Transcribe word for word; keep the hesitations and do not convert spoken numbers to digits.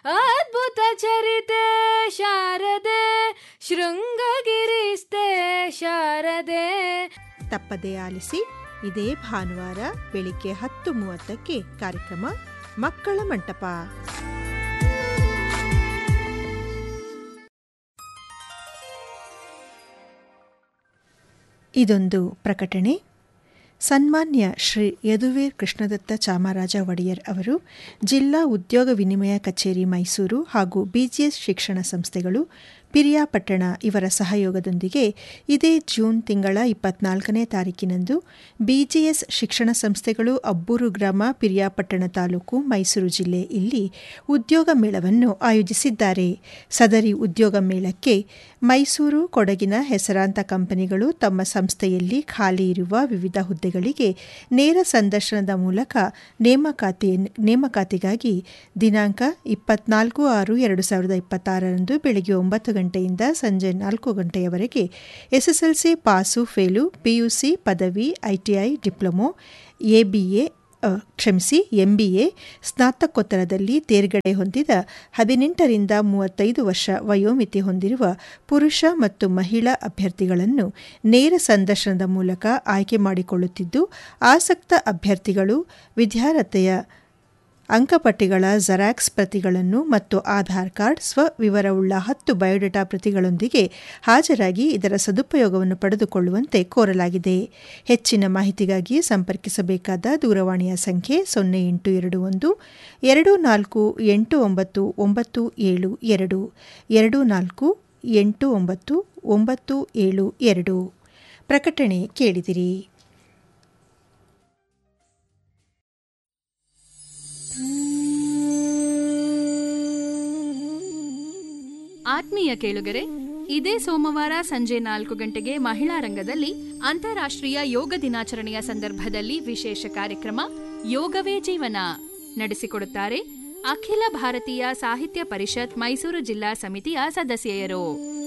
ಅದ್ಭುತ ಚರಿತೆ ಶಾರದೆ ಶೃಂಗಗಿರಿಸ್ತೆ ಶಾರದೆ. ತಪ್ಪದೇ ಆಲಿಸಿ ಇದೇ ಭಾನುವಾರ ಬೆಳಿಗ್ಗೆ ಹತ್ತು ಮೂವತ್ತಕ್ಕೆ ಕಾರ್ಯಕ್ರಮ ಮಕ್ಕಳ ಮಂಟಪ. ಇದೊಂದು ಪ್ರಕಟಣೆ. ಸನ್ಮಾನ್ಯ ಶ್ರೀ ಯದುವೀರ್ ಕೃಷ್ಣದತ್ತ ಚಾಮರಾಜ ಒಡೆಯರ್ ಅವರು ಜಿಲ್ಲಾ ಉದ್ಯೋಗ ವಿನಿಮಯ ಕಚೇರಿ ಮೈಸೂರು ಹಾಗೂ ಬಿಜಿಎಸ್ ಶಿಕ್ಷಣ ಸಂಸ್ಥೆಗಳು ಪಿರಿಯಾಪಟ್ಟಣ ಇವರ ಸಹಯೋಗದೊಂದಿಗೆ ಇದೇ ಜೂನ್ ತಿಂಗಳ ಇಪ್ಪತ್ನಾಲ್ಕನೇ ತಾರೀಕಿನಂದು ಬಿಜಿಎಸ್ ಶಿಕ್ಷಣ ಸಂಸ್ಥೆಗಳು ಅಬ್ಬೂರು ಗ್ರಾಮ ಪಿರಿಯಾಪಟ್ಟಣ ತಾಲೂಕು ಮೈಸೂರು ಜಿಲ್ಲೆ ಇಲ್ಲಿ ಉದ್ಯೋಗ ಮೇಳವನ್ನು ಆಯೋಜಿಸಿದ್ದಾರೆ. ಸದರಿ ಉದ್ಯೋಗ ಮೇಳಕ್ಕೆ ಮೈಸೂರು ಕೊಡಗಿನ ಹೆಸರಾಂತ ಕಂಪನಿಗಳು ತಮ್ಮ ಸಂಸ್ಥೆಯಲ್ಲಿ ಖಾಲಿ ಇರುವ ವಿವಿಧ ಹುದ್ದೆಗಳಿಗೆ ನೇರ ಸಂದರ್ಶನದ ಮೂಲಕ ನೇಮಕಾತಿ ನೇಮಕಾತಿಗಾಗಿ ದಿನಾಂಕ ಇಪ್ಪತ್ನಾಲ್ಕು ಆರು ಎರಡು ಸಾವಿರದ ಇಪ್ಪತ್ತಾರರಂದು ಬೆಳಗ್ಗೆ ಒಂಬತ್ತು ಗಂಟೆಯಿಂದ ಸಂಜೆ ನಾಲ್ಕು ಗಂಟೆಯವರೆಗೆ ಎಸ್ಎಸ್ಎಲ್ಸಿ ಪಾಸು ಫೇಲು, ಪಿಯುಸಿ, ಪದವಿ, ಐಟಿಐ, ಡಿಪ್ಲೊಮೊ, ಎಬಿಎ ಕ್ಷಮಿಸಿ ಎಂಬಿಎ ಸ್ನಾತಕೋತ್ತರದಲ್ಲಿ ತೇರ್ಗಡೆ ಹೊಂದಿದ ಹದಿನೆಂಟರಿಂದ ಮೂವತ್ತೈದು ವರ್ಷ ವಯೋಮಿತಿ ಹೊಂದಿರುವ ಪುರುಷ ಮತ್ತು ಮಹಿಳಾ ಅಭ್ಯರ್ಥಿಗಳನ್ನು ನೇರ ಸಂದರ್ಶನದ ಮೂಲಕ ಆಯ್ಕೆ ಮಾಡಿಕೊಳ್ಳುತ್ತಿದ್ದು, ಆಸಕ್ತ ಅಭ್ಯರ್ಥಿಗಳು ವಿದ್ಯಾರ್ಹತೆಯ ಅಂಕಪಟ್ಟಿಗಳ ಜೆರಾಕ್ಸ್ ಪ್ರತಿಗಳನ್ನು ಮತ್ತು ಆಧಾರ್ ಕಾರ್ಡ್, ಸ್ವವಿವರವುಳ್ಳ ಹತ್ತು ಬಯೋಡೇಟಾ ಪ್ರತಿಗಳೊಂದಿಗೆ ಹಾಜರಾಗಿ ಇದರ ಸದುಪಯೋಗವನ್ನು ಪಡೆದುಕೊಳ್ಳುವಂತೆ ಕೋರಲಾಗಿದೆ. ಹೆಚ್ಚಿನ ಮಾಹಿತಿಗಾಗಿ ಸಂಪರ್ಕಿಸಬೇಕಾದ ದೂರವಾಣಿಯ ಸಂಖ್ಯೆ ಸೊನ್ನೆ ಎಂಟು ಎರಡು ಒಂದು ಎರಡು ನಾಲ್ಕು ಎಂಟು ಒಂಬತ್ತು ಒಂಬತ್ತು ಏಳು ಎರಡು ಎರಡು ನಾಲ್ಕು ಎಂಟು ಒಂಬತ್ತು ಒಂಬತ್ತು ಏಳು ಎರಡು. ಪ್ರಕಟಣೆ ಕೇಳಿದಿರಿ. ಆತ್ಮೀಯ ಕೇಳುಗರೆ, ಇದೇ ಸೋಮವಾರ ಸಂಜೆ ನಾಲ್ಕು ಗಂಟೆಗೆ ಮಹಿಳಾ ರಂಗದಲ್ಲಿ ಅಂತಾರಾಷ್ಟ್ರೀಯ ಯೋಗ ದಿನಾಚರಣೆಯ ಸಂದರ್ಭದಲ್ಲಿ ವಿಶೇಷ ಕಾರ್ಯಕ್ರಮ ಯೋಗವೇ ಜೀವನ ನಡೆಸಿಕೊಡುತ್ತಾರೆ ಅಖಿಲ ಭಾರತೀಯ ಸಾಹಿತ್ಯ ಪರಿಷತ್ ಮೈಸೂರು ಜಿಲ್ಲಾ ಸಮಿತಿಯ ಸದಸ್ಯೆಯರು.